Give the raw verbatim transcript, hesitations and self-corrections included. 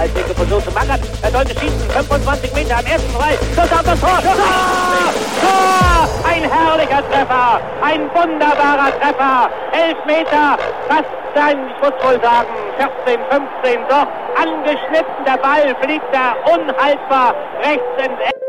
Halbwege versucht zu Magath. Er sollte schießen. fünfundzwanzig Meter am ersten frei. Schuss auf das Tor. Tor! Tor! Ein herrlicher Treffer. Ein wunderbarer Treffer. Elf Meter. Fast sein, ich muss wohl sagen, vierzehn, fünfzehn. Doch angeschnitten. Der Ball fliegt da unhaltbar rechts ins Eck.